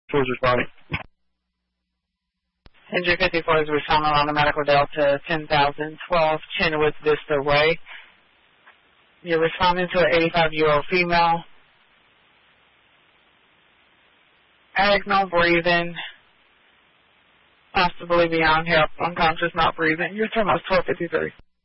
Who's responding? Injury 54 is responding on the medical Delta 10,012 Chenoweth Vista Way. You're responding to an 85-year-old female. Ag, no breathing. Possibly beyond help, unconscious, not breathing. Your term was 12:53.